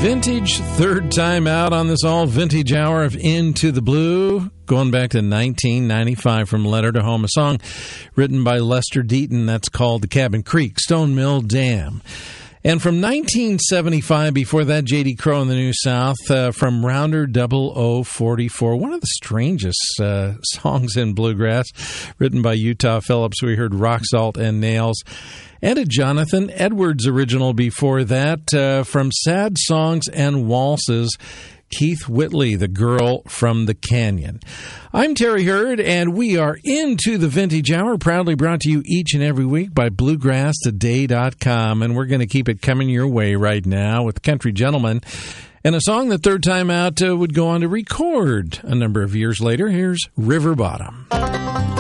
Vintage, third time out on this all vintage hour of Into the Blue, going back to 1995 from Letter to Home, a song written by Lester Deaton that's called The Cabin Creek, Stone Mill Dam. And from 1975, before that, J.D. Crowe in the New South, from Rounder 0044, one of the strangest songs in bluegrass, written by Utah Phillips. We heard Rock Salt and Nails. And a Jonathan Edwards original before that, from Sad Songs and Waltzes, Keith Whitley, The Girl from the Canyon. I'm Terry Hurd, and we are into the Vintage Hour, proudly brought to you each and every week by BluegrassToday.com, and we're going to keep it coming your way right now with Country Gentleman, and a song that third time out would go on to record a number of years later. Here's River Bottom.